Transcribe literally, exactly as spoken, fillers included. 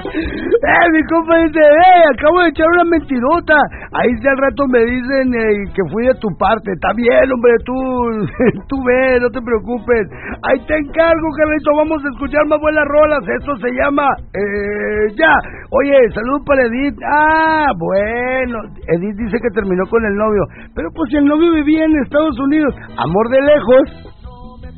Eh, mi compa dice, eh, acabo de echar una mentirota. Ahí si al rato me dicen eh, que fui de tu parte. Está bien, hombre, tú, tú ve, no te preocupes. Ahí te encargo, Carlito, vamos a escuchar más buenas rolas. Esto se llama, eh, ya. Oye, saludos para Edith. Ah, bueno, Edith dice que terminó con el novio. Pero pues si el novio vivía en Estados Unidos, amor de lejos.